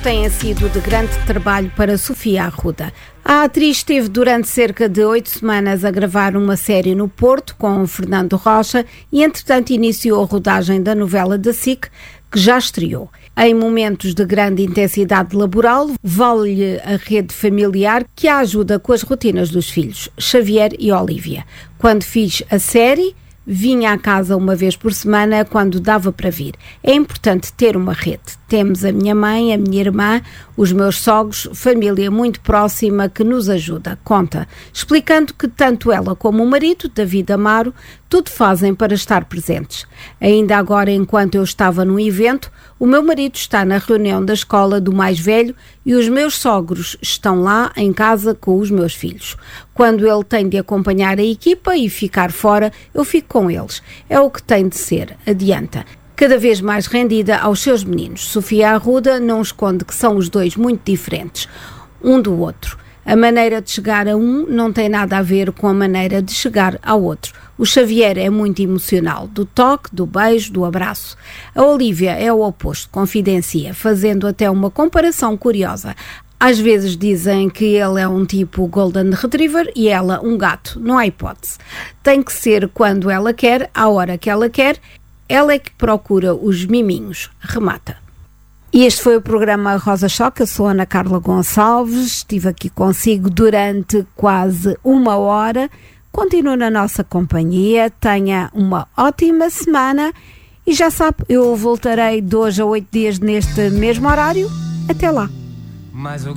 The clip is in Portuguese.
têm sido de grande trabalho para Sofia Arruda. A atriz esteve durante cerca de 8 semanas a gravar uma série no Porto com o Fernando Rocha e, entretanto, iniciou a rodagem da novela da SIC, que já estreou. Em momentos de grande intensidade laboral, vale-lhe a rede familiar que a ajuda com as rotinas dos filhos, Xavier e Olívia. Quando fiz a série, vinha à casa uma vez por semana quando dava para vir. É importante ter uma rede. Temos a minha mãe, a minha irmã, os meus sogros, família muito próxima que nos ajuda, conta, explicando que tanto ela como o marido, David Amaro, tudo fazem para estar presentes. Ainda agora, enquanto eu estava num evento, o meu marido está na reunião da escola do mais velho e os meus sogros estão lá em casa com os meus filhos. Quando ele tem de acompanhar a equipa e ficar fora, eu fico com eles. É o que tem de ser, adianta. Cada vez mais rendida aos seus meninos. Sofia Arruda não esconde que são os dois muito diferentes, um do outro. A maneira de chegar a um não tem nada a ver com a maneira de chegar ao outro. O Xavier é muito emocional, do toque, do beijo, do abraço. A Olívia é o oposto, confidencia, fazendo até uma comparação curiosa. Às vezes dizem que ele é um tipo Golden Retriever e ela um gato, não há hipótese. Tem que ser quando ela quer, à hora que ela quer. Ela é que procura os miminhos, remata. E este foi o programa Rosa Choque. Eu sou Ana Carla Gonçalves, estive aqui consigo durante quase 1 hora. Continue na nossa companhia, tenha uma ótima semana e já sabe, eu voltarei 2 a 8 dias neste mesmo horário. Até lá.